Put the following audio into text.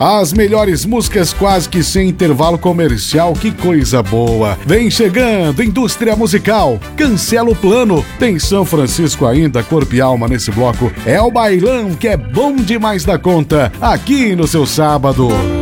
As melhores músicas quase que sem intervalo comercial, que coisa boa. Vem chegando, indústria musical, cancela o plano. Tem São Francisco ainda, corpo e alma nesse bloco. É o bailão que é bom demais da conta, aqui no seu sábado.